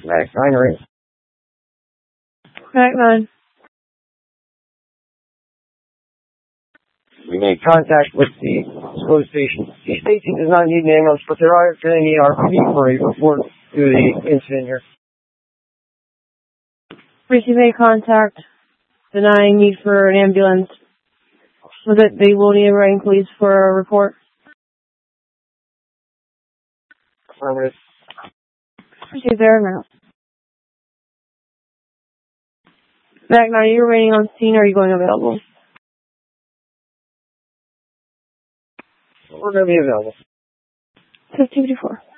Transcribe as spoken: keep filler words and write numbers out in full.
Mac nine ring. Mac nine. We made contact with the disclosed station. He states he does not need an ambulance, but they are going to need our P for a report to the incident here. Recently made contact, denying need for an ambulance, so that they will need a writing police for a report. Affirmative. Proceed there now. Mac nine, are you remaining on scene or are you going available? We're going to be available. fifteen fifty-four.